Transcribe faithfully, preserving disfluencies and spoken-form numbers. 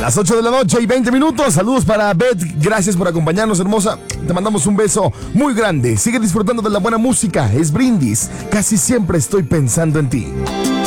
Las ocho de la noche y veinte minutos. Saludos para Beth. Gracias por acompañarnos, hermosa. Te mandamos un beso muy grande. Sigue disfrutando de la buena música. Es Brindis. Casi siempre estoy pensando en ti.